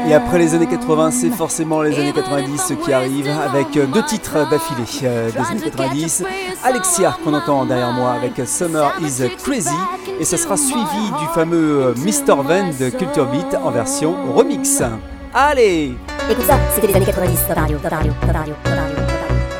Et après les années 80, c'est forcément les années 90 qui arrivent avec deux titres d'affilée des années 90. Alexia qu'on entend derrière moi avec Summer is Crazy et ça sera suivi du fameux Mr. Van de Culture Beat en version remix. Allez! Écoute ça, c'était les années 90, Top Radio.